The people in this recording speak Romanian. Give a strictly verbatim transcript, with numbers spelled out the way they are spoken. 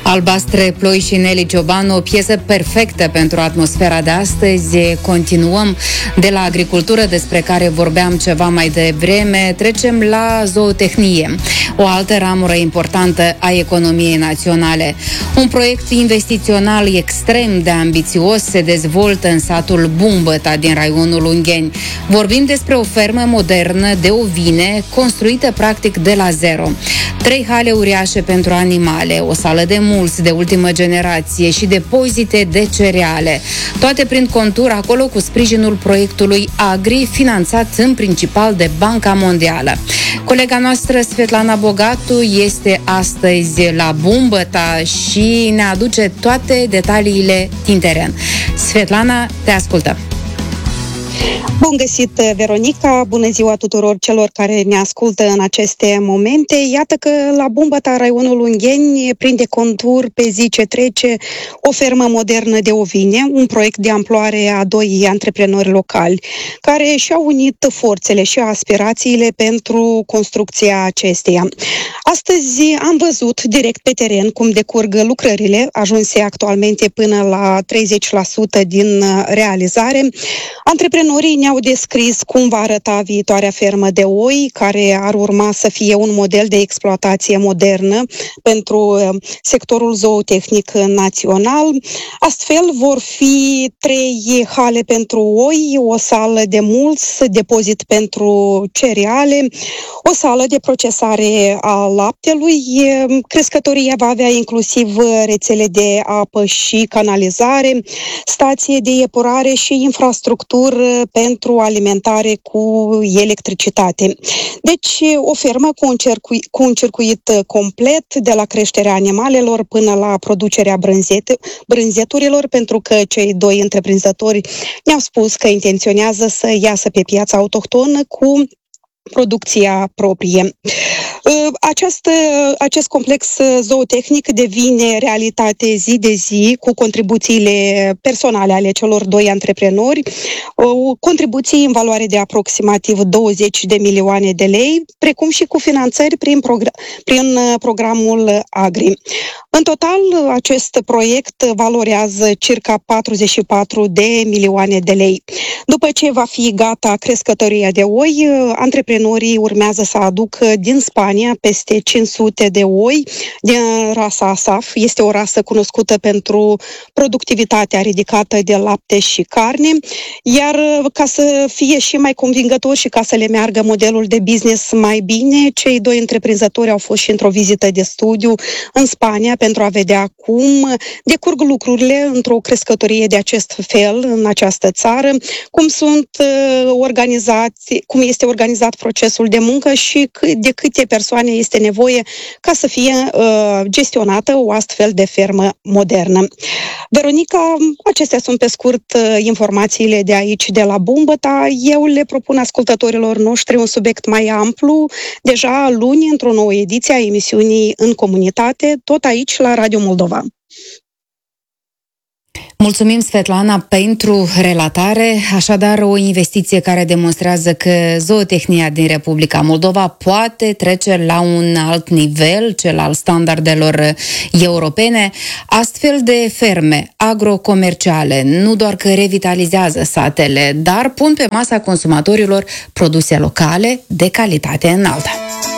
Albastre Ploi și Nelly Ciobanu, o piesă perfectă pentru atmosfera de astăzi. Continuăm de la agricultură, despre care vorbeam ceva mai devreme, trecem la zootehnie, o altă ramură importantă a economiei naționale. Un proiect investițional extrem de ambițios se dezvoltă în satul Bumbăta din raionul Ungheni. Vorbim despre o fermă modernă de ovine, construită practic de la zero. Trei hale uriașe pentru animale, o sală de mulți de ultimă generație și depozite de cereale. Toate prin contur acolo cu sprijinul proiectului Agri, finanțat în principal de Banca Mondială. Colega noastră Svetlana Bogatu este astăzi la Bumbăta și ne aduce toate detaliile din teren. Svetlana, te ascultăm! Bun găsit, Veronica! Bună ziua tuturor celor care ne ascultă în aceste momente. Iată că la Bumbăta, raionul Ungheni, prinde contur pe zi ce trece o fermă modernă de ovine, un proiect de amploare a doi antreprenori locali, care și-au unit forțele și aspirațiile pentru construcția acesteia. Astăzi am văzut direct pe teren cum decurg lucrările, ajunse actualmente până la treizeci la sută din realizare. Antreprenorii ne-au descris cum va arăta viitoarea fermă de oi, care ar urma să fie un model de exploatație modernă pentru sectorul zootehnic național. Astfel vor fi trei hale pentru oi, o sală de mulți, depozit pentru cereale, o sală de procesare a laptelui. Crescătoria va avea inclusiv rețele de apă și canalizare, stație de epurare și infrastructură pentru alimentare cu electricitate. Deci, o fermă cu un, circuit, cu un circuit complet, de la creșterea animalelor până la producerea brânzete, brânzeturilor, pentru că cei doi întreprinzători ne-au spus că intenționează să iasă pe piața autohtonă cu producția proprie. Această, acest complex zootehnic devine realitate zi de zi cu contribuțiile personale ale celor doi antreprenori, contribuții în valoare de aproximativ douăzeci de milioane de lei, precum și cu finanțări prin, progr- prin programul Agri. În total, acest proiect valorează circa patruzeci și patru de milioane de lei. După ce va fi gata crescătoria de oi, antreprenorii urmează să aducă din Spania peste cinci sute de oi din rasa Asaf. Este o rasă cunoscută pentru productivitatea ridicată de lapte și carne, iar ca să fie și mai convingător și ca să le meargă modelul de business mai bine, cei doi întreprinzători au fost și într-o vizită de studiu în Spania pentru a vedea cum decurg lucrurile într-o crescătorie de acest fel în această țară, cum sunt organizați, cum este organizat procesul de muncă și de câte persoane este nevoie ca să fie uh, gestionată o astfel de fermă modernă. Veronica, acestea sunt pe scurt uh, informațiile de aici, de la Bumbăta. Eu le propun ascultătorilor noștri un subiect mai amplu, deja luni, într-o nouă ediție a emisiunii În Comunitate, tot aici la Radio Moldova. Mulțumim, Svetlana, pentru relatare. Așadar, o investiție care demonstrează că zootehnia din Republica Moldova poate trece la un alt nivel, cel al standardelor europene. Astfel de ferme agrocomerciale nu doar că revitalizează satele, dar pun pe masa consumatorilor produse locale de calitate înaltă.